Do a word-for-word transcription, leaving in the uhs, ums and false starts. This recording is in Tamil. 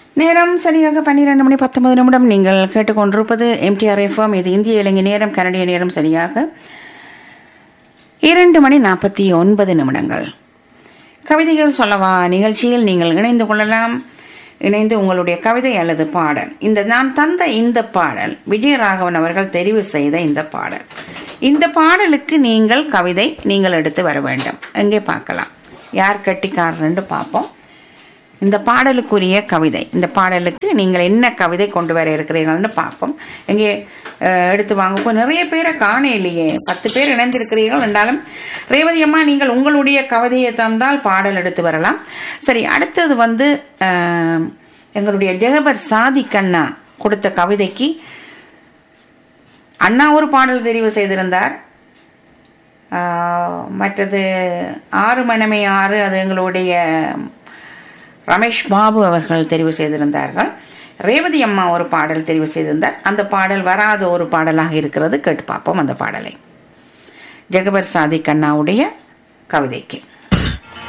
நேரம் சரியாக பன்னிரண்டு மணி பத்தொன்பது நிமிடம். நீங்கள் கேட்டுக்கொண்டிருப்பது எம்டிஆர் எஃப்எம். இது இந்திய இலங்கை நேரம். கனடிய நேரம் சரியாக இரண்டு மணி நாற்பத்தி ஒன்பது நிமிடங்கள். கவிதைகள் சொல்லவா நிகழ்ச்சியில் நீங்கள் இணைந்து கொள்ளலாம். இணைந்து உங்களுடைய கவிதை அல்லது பாடல். இந்த நான் தந்த இந்த பாடல் விஜயராகவன் அவர்கள் தெரிவு செய்த இந்த பாடல். இந்த பாடலுக்கு நீங்கள் கவிதை நீங்கள் எடுத்து வர வேண்டும். எங்கே பார்க்கலாம், யார் கட்டிக்காரன்னு பார்ப்போம். இந்த பாடலுக்குரிய கவிதை, இந்த பாடலுக்கு நீங்கள் என்ன கவிதை கொண்டு வர இருக்கிறீர்கள்னு பார்ப்போம். எங்கே எடுத்து வாங்க. இப்போ நிறைய பேரை காண இல்லையே, பத்து பேர் இணைந்திருக்கிறீர்கள் என்றாலும் ரேவதி அம்மா நீங்கள் உங்களுடைய கவிதையை தந்தால் பாடல் எடுத்து வரலாம். சரி, அடுத்தது வந்து எங்களுடைய ஜெகபர் சாதிக் அண்ணா கொடுத்த கவிதைக்கு அண்ணா ஒரு பாடல் தெரிவு செய்திருந்தார். மற்றது ஆறு மணமே ஆறு, அது எங்களுடைய ரமேஷ் பாபு அவர்கள் தெரிவு செய்திருந்தார்கள். ரேவதி அம்மா ஒரு பாடல் தெரிவு செய்திருந்தார். அந்த பாடல் வராத ஒரு பாடலாக இருக்கிறது. கேட்டு பார்ப்போம் அந்த பாடலை. ஜெகபர் சாதிக் அண்ணாவுடைய கவிதைக்கு.